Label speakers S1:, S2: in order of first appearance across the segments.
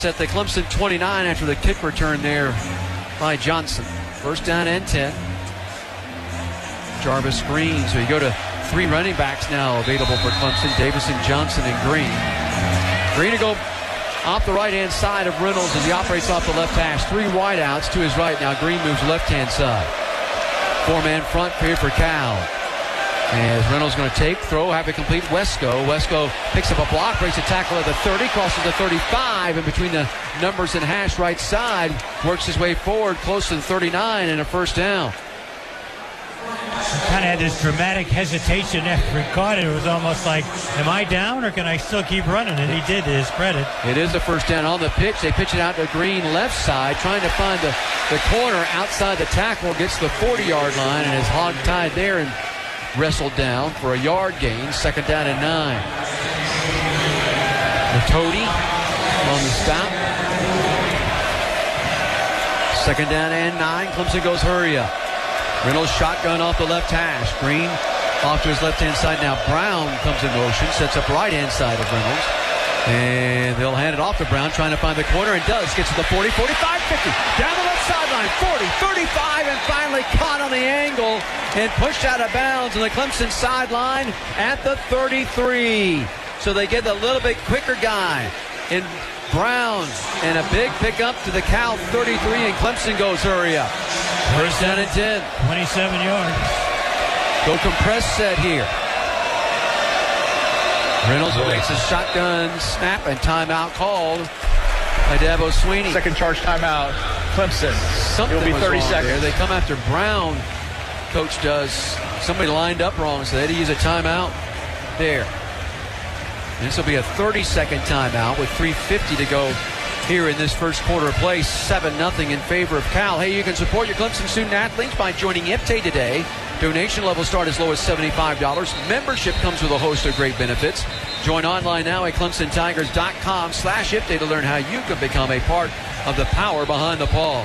S1: At the Clemson 29 after the kick return there by Johnson. First down and 10. Jarvis Green. So you go to three running backs now available for Clemson: Davison, Johnson, and Green. Green to go off the right-hand side of Reynolds as he operates off the left hash. Three wideouts to his right. Now Green moves left-hand side. Four-man front here for Cal. As Reynolds going to take, throw, have it complete. Wesco. Wesco picks up a block, breaks a tackle at the 30, crosses the 35, and between the numbers and hash right side, works his way forward close to the 39 and a first down.
S2: Kind of had this dramatic hesitation after he caught it. It was almost like, am I down or can I still keep running? And he did, to his credit.
S1: It is the first down on the pitch. They pitch it out to Green left side, trying to find the corner outside the tackle, gets the 40-yard line and is hog-tied there and wrestled down for a yard gain. Second down and 9. Matodi on the stop. Second down and 9. Clemson goes hurry up. Reynolds shotgun off the left hash. Green off to his left-hand side. Now Brown comes in motion, sets up right-hand side of Reynolds. And they'll hand it off to Brown, trying to find the corner, and does. Gets to the 40, 45, 50. Down the left sideline, 40, 35, and finally caught on the angle and pushed out of bounds on the Clemson sideline at the 33. So they get a little bit quicker guy in Brown, and a big pickup to the Cal 33, and Clemson goes hurry up. First down and 10.
S2: 27 yards.
S1: Go compress set here. Reynolds makes a shotgun snap and timeout called by Dabo Sweeney.
S3: Second charge timeout. Clemson.
S1: Something
S3: It'll be 30 seconds.
S1: There. They come after Brown. Coach does. Somebody lined up wrong, so they had to use a timeout there. And this will be a 30-second timeout with 3:50 to go here in this first quarter of play. 7-0 in favor of Cal. Hey, you can support your Clemson student athletes by joining IPTAY today. Donation levels start as low as $75. Membership comes with a host of great benefits. Join online now at ClemsonTigers.com/IPTAY to learn how you can become a part of the power behind the ball.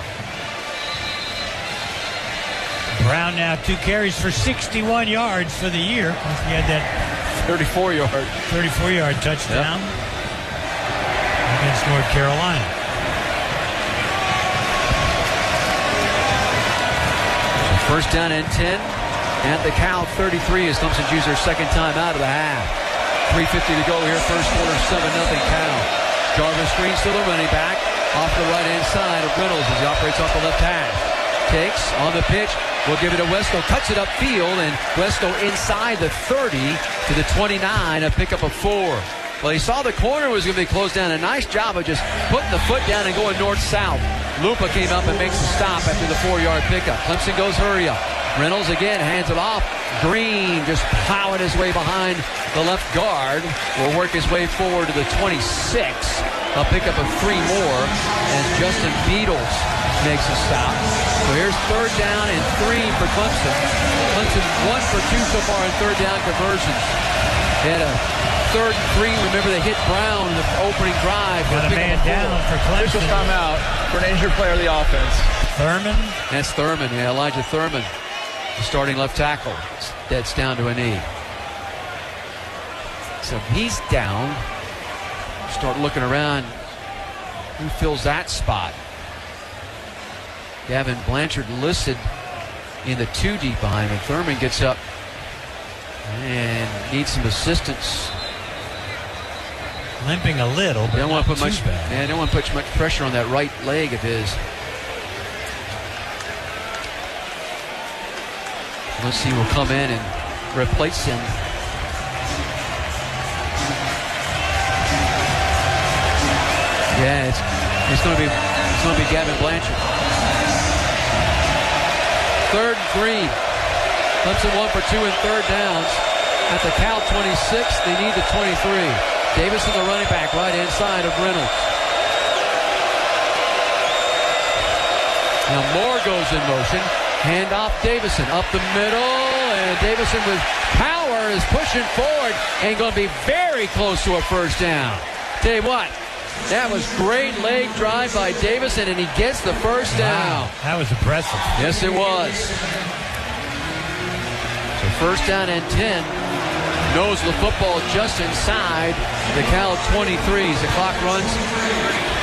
S2: Brown now 2 carries for 61 yards for the year. He had that 34-yard touchdown against North Carolina.
S1: So first down and 10 at the Cal 33 as Clemson chooses their second time out of the half. 3:50 to go here, first quarter, 7-0 Cal. Jarvis Green still the running back off the right-hand side of Reynolds as he operates off the left hash. Takes on the pitch. We'll give it to Wesco. Cuts it upfield, and Wesco inside the 30 to the 29, a pickup of 4. Well, he saw the corner was going to be closed down. A nice job of just putting the foot down and going north-south. Lupa came up and makes a stop after the 4-yard pickup. Clemson goes hurry up. Reynolds again hands it off. Green just plowing his way behind the left guard. Will work his way forward to the 26. A pickup of 3 more as Justin Beatles makes a stop. So here's third down and 3 for Clemson. Clemson 1 for 2 so far in third down conversions. They had a 3rd and 3. Remember they hit Brown in the opening drive.
S2: Got a man down for
S3: Official
S2: Clemson.
S3: timeout for an injured player of the offense.
S2: Thurman.
S1: That's Thurman, yeah, Elijah Thurman, the starting left tackle. That's down to a knee. So he's down. Start looking around. Who fills that spot? Gavin Blanchard listed in the 2 deep behind him. Thurman gets up and needs some assistance.
S2: Limping a little, but
S1: Don't want to put much.
S2: bad.
S1: Yeah, don't want to put much pressure on that right leg of his. Let's see who will come in and replace him. Yeah, it's going to be Gavin Blanchard. 3rd and 3. Clemson 1 for 2 in third downs. At the Cal 26, they need the 23. Davison, the running back, right-hand side of Reynolds. Now Moore goes in motion. Handoff Davison up the middle, and Davison with power is pushing forward and going to be very close to a first down. Tell you what, that was great leg drive by Davison, and he gets the first down.
S2: Wow, that was impressive.
S1: Yes, it was. So first down and 10. Knows the football just inside the Cal 23s. The clock runs